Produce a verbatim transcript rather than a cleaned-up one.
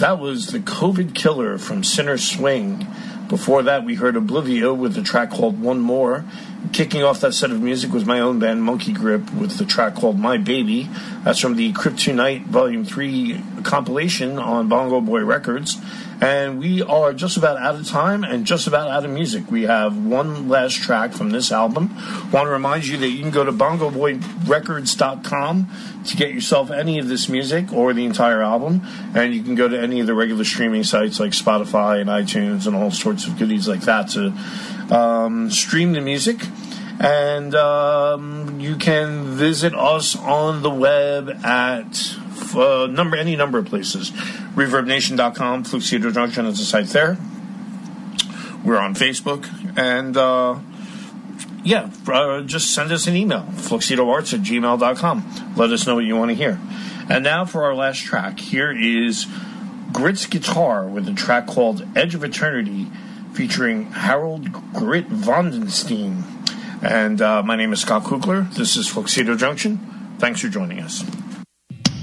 That was the COVID Killer from Sinner Swing. Before that, we heard Oblivio with the track called One More. Kicking off that set of music was my own band, Monkey Grip, with the track called My Baby. That's from the Kryptonite Volume three compilation on Bongo Boy Records. And we are just about out of time and just about out of music. We have one last track from this album. Want to remind you that you can go to bongo boy records dot com to get yourself any of this music or the entire album. And you can go to any of the regular streaming sites like Spotify and iTunes and all sorts of goodies like that to um, stream the music. And um, you can visit us on the web at uh, number any number of places. reverb nation dot com, Fluke Theater Junction is the site there. We're on Facebook. And, uh, yeah, uh, just send us an email, fluxidoarts at gmail dot com. Let us know what you want to hear. And now for our last track. Here is Grit's guitar with a track called Edge of Eternity featuring Harold Grit Vondenstein. And uh, my name is Scott Kugler. This is Fluxido Junction. Thanks for joining us.